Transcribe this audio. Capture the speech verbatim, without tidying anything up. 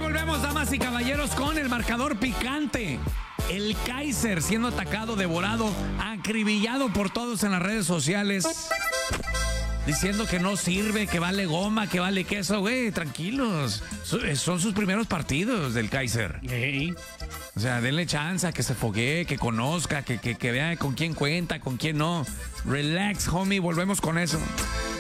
volvemos, damas y caballeros, con el marcador picante. El Kaiser siendo atacado, devorado, acribillado por todos en las redes sociales. Diciendo que no sirve, que vale goma, que vale queso. Güey, tranquilos. Son sus primeros partidos del Kaiser. Hey. O sea, denle chance a que se foguee, que conozca, que, que, que vea con quién cuenta, con quién no. Relax, homie, volvemos con eso.